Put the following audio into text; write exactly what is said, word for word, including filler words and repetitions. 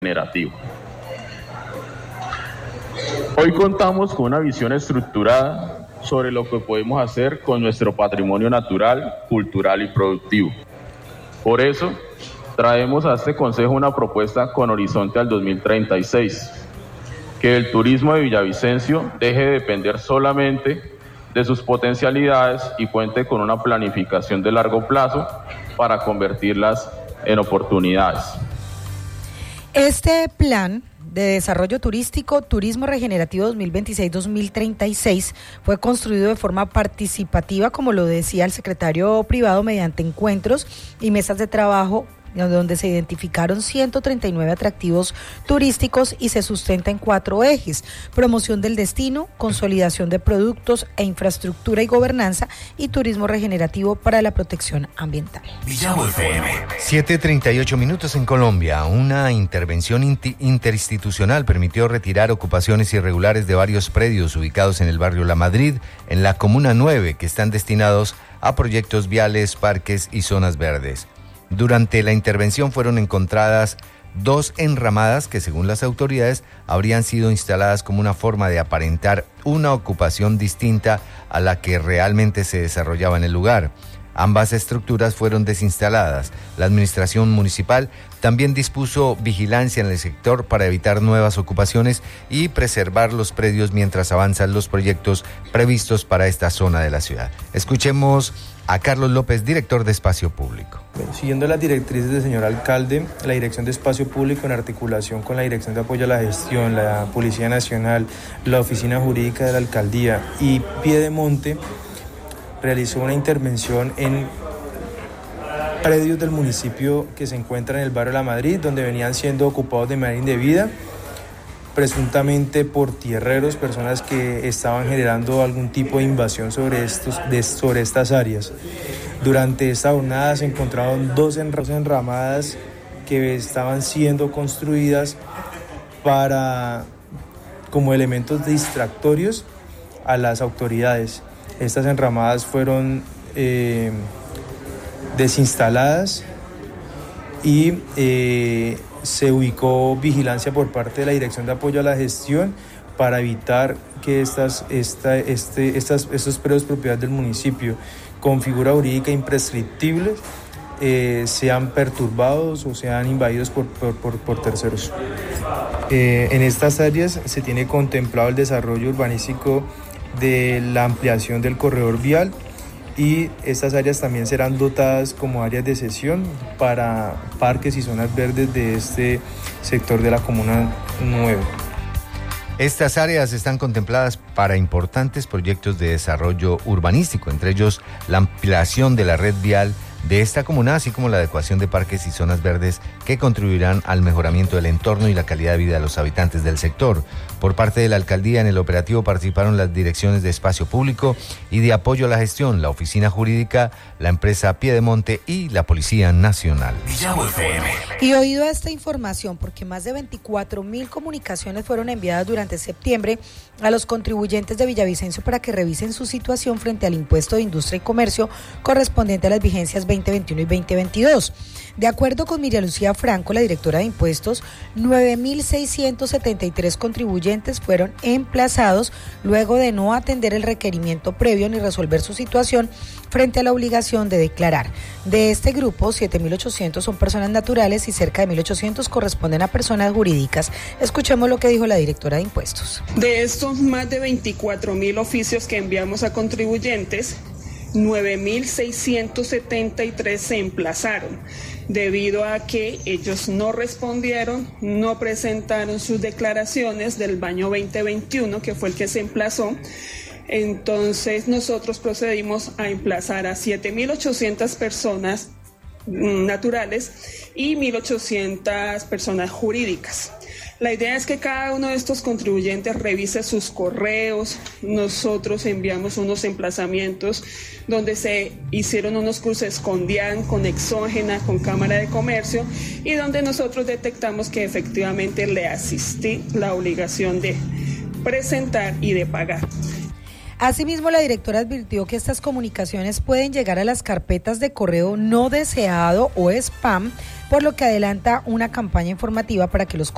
regenerativo. Hoy contamos con una visión estructurada sobre lo que podemos hacer con nuestro patrimonio natural, cultural y productivo. Por eso, traemos a este Consejo una propuesta con horizonte al dos mil treinta y seis, que el turismo de Villavicencio deje de depender solamente de sus potencialidades y cuente con una planificación de largo plazo para convertirlas en oportunidades. Este plan de desarrollo turístico, Turismo Regenerativo dos mil veintiséis a dos mil treinta y seis, fue construido de forma participativa, como lo decía el secretario privado, mediante encuentros y mesas de trabajo donde se identificaron ciento treinta y nueve atractivos turísticos y se sustenta en cuatro ejes: promoción del destino, consolidación de productos e infraestructura y gobernanza, y turismo regenerativo para la protección ambiental. Villavo F M. siete treinta y ocho minutos en Colombia. Una intervención inti- interinstitucional permitió retirar ocupaciones irregulares de varios predios ubicados en el barrio La Madrid, en la Comuna nueve, que están destinados a proyectos viales, parques y zonas verdes. Durante la intervención fueron encontradas dos enramadas que, según las autoridades, habrían sido instaladas como una forma de aparentar una ocupación distinta a la que realmente se desarrollaba en el lugar. Ambas estructuras fueron desinstaladas. La administración municipal también dispuso vigilancia en el sector para evitar nuevas ocupaciones y preservar los predios mientras avanzan los proyectos previstos para esta zona de la ciudad. Escuchemos a Carlos López, director de Espacio Público. Bueno, siguiendo las directrices del señor alcalde, la Dirección de Espacio Público, en articulación con la Dirección de Apoyo a la Gestión, la Policía Nacional, la Oficina Jurídica de la Alcaldía y Piedemonte, realizó una intervención en predios del municipio que se encuentran en el barrio La Madrid, donde venían siendo ocupados de manera indebida, presuntamente por tierreros, personas que estaban generando algún tipo de invasión sobre, estos, de, sobre estas áreas. Durante esta jornada se encontraron dos enramadas que estaban siendo construidas para, como elementos distractorios a las autoridades. Estas enramadas fueron eh, desinstaladas y eh, se ubicó vigilancia por parte de la Dirección de Apoyo a la Gestión para evitar que estas, esta, este, estas, estos predios propiedad del municipio con figura jurídica imprescriptible eh, sean perturbados o sean invadidos por, por, por, por terceros. Eh, en estas áreas se tiene contemplado el desarrollo urbanístico de la ampliación del corredor vial, y estas áreas también serán dotadas como áreas de sesión para parques y zonas verdes de este sector de la Comuna nueve. Estas áreas están contempladas para importantes proyectos de desarrollo urbanístico, entre ellos la ampliación de la red vial de esta comuna, así como la adecuación de parques y zonas verdes que contribuirán al mejoramiento del entorno y la calidad de vida de los habitantes del sector. Por parte de la alcaldía, en el operativo participaron las direcciones de Espacio Público y de Apoyo a la Gestión, la Oficina Jurídica, la empresa Piedemonte y la Policía Nacional. Y oído a esta información, porque más de veinticuatro mil comunicaciones fueron enviadas durante septiembre a los contribuyentes de Villavicencio para que revisen su situación frente al impuesto de industria y comercio correspondiente a las vigencias veinte veintiuno y veinte veintidós. De acuerdo con María Lucía Franco, la directora de impuestos, nueve mil seiscientos setenta y tres contribuyentes fueron emplazados luego de no atender el requerimiento previo ni resolver su situación frente a la obligación de declarar. De este grupo, siete mil ochocientos son personas naturales y cerca de mil ochocientos corresponden a personas jurídicas. Escuchemos lo que dijo la directora de impuestos. De estos más de veinticuatro mil oficios que enviamos a contribuyentes, nueve mil seiscientos setenta y tres se emplazaron debido a que ellos no respondieron, no presentaron sus declaraciones del año veinte veintiuno, que fue el que se emplazó. Entonces nosotros procedimos a emplazar a siete mil ochocientas personas naturales y mil ochocientas personas jurídicas. La idea es que cada uno de estos contribuyentes revise sus correos. Nosotros enviamos unos emplazamientos donde se hicieron unos cruces con DIAN, con Exógena, con Cámara de Comercio, y donde nosotros detectamos que efectivamente le asistí la obligación de presentar y de pagar. Asimismo, la directora advirtió que estas comunicaciones pueden llegar a las carpetas de correo no deseado o spam, por lo que adelanta una campaña informativa para que los